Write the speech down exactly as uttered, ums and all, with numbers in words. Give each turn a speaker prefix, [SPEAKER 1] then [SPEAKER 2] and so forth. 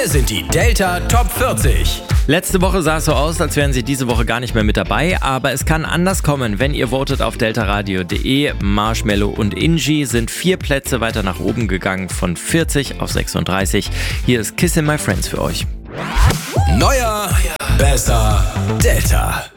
[SPEAKER 1] Hier sind die Delta Top vierzig.
[SPEAKER 2] Letzte Woche sah es so aus, als wären sie diese Woche gar nicht mehr mit dabei, aber es kann anders kommen, wenn ihr votet auf deltaradio punkt de. Marshmello und Inji sind vier Plätze weiter nach oben gegangen, von vierzig auf sechsunddreißig. Hier ist Kissin' My Friends für euch.
[SPEAKER 1] Neuer, besser, Delta.